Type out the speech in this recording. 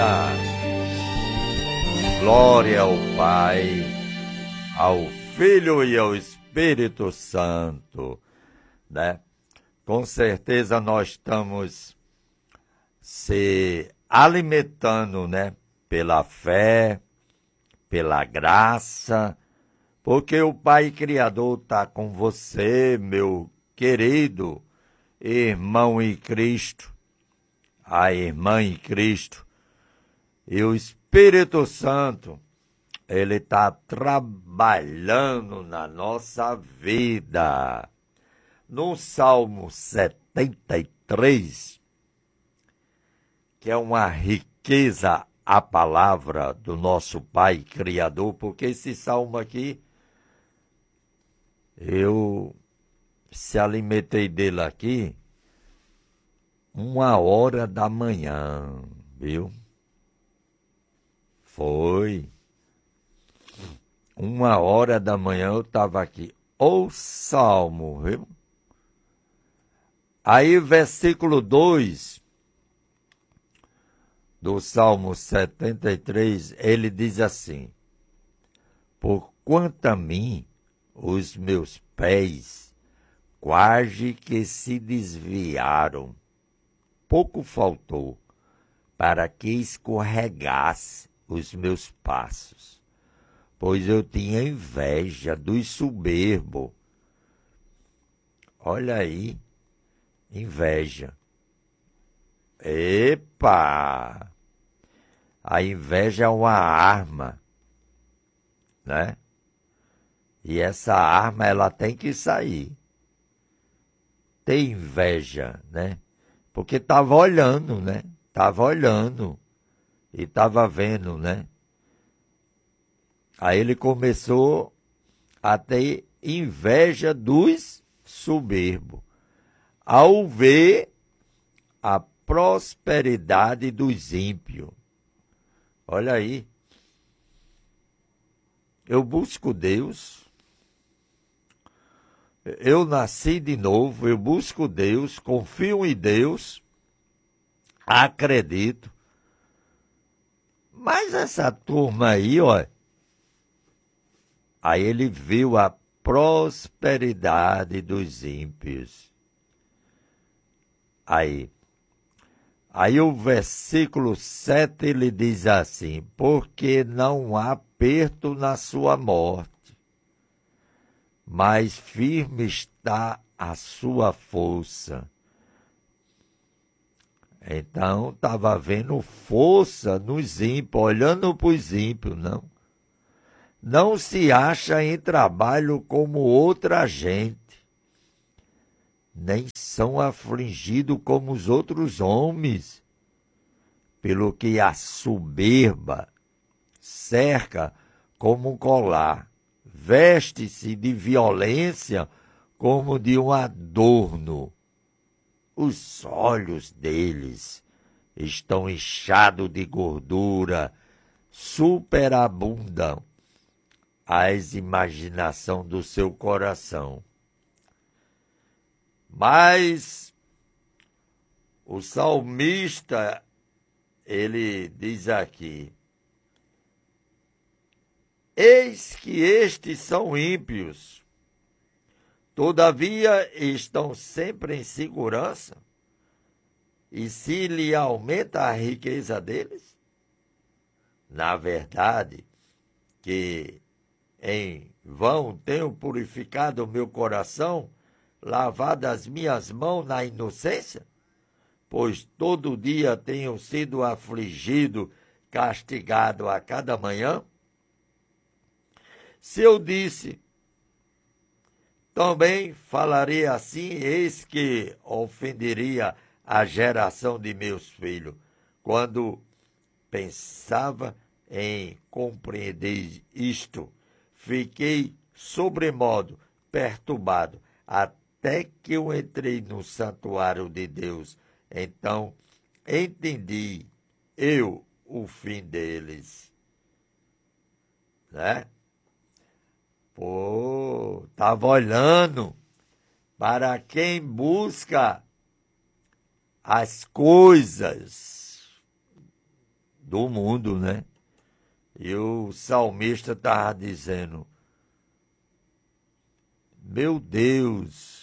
Glória ao Pai, ao Filho e ao Espírito Santo, né? Com certeza nós estamos se alimentando, né? Pela fé, pela graça, porque o Pai Criador está com você, meu querido irmão em Cristo, a irmã em Cristo, e o Espírito Santo, ele está trabalhando na nossa vida. No Salmo 73, que é uma riqueza a palavra do nosso Pai Criador, porque esse salmo aqui, eu se alimentei dele aqui 1h da manhã, viu? Foi. 1h da manhã eu estava aqui. O Salmo, viu? Aí, versículo 2 do Salmo 73, ele diz assim: Porquanto a mim, os meus pés quase que se desviaram, pouco faltou para que escorregasse os meus passos, pois eu tinha inveja dos soberbos. Olha aí, inveja. Epa! A inveja é uma arma, né? E essa arma, ela tem que sair. Tem inveja, né? Porque estava olhando, né? Estava olhando e estava vendo, né? Aí ele começou a ter inveja dos soberbos, ao ver a prosperidade dos ímpios. Olha aí, eu busco Deus, eu nasci de novo, eu busco Deus, confio em Deus, acredito. Mas essa turma aí, ó, aí ele viu a prosperidade dos ímpios. Aí o versículo 7 ele diz assim: porque não há perto na sua morte, mas firme está a sua força. Então, estava vendo força nos ímpios, olhando para os ímpios, não. Não se acha em trabalho como outra gente, nem são afligidos como os outros homens, pelo que a soberba cerca como um colar, veste-se de violência como de um adorno. Os olhos deles estão inchados de gordura, superabundam as imaginações do seu coração. Mas o salmista, ele diz aqui: eis que estes são ímpios, todavia estão sempre em segurança, e se lhe aumenta a riqueza deles? Na verdade, que em vão tenho purificado o meu coração, lavado as minhas mãos na inocência? Pois todo dia tenho sido afligido, castigado a cada manhã? Se eu disse, também falarei assim, eis que ofenderia a geração de meus filhos. Quando pensava em compreender isto, fiquei sobremodo perturbado, até que eu entrei no santuário de Deus. Então entendi eu o fim deles, né? Pô, estava olhando para quem busca as coisas do mundo, né? E o salmista estava dizendo: meu Deus,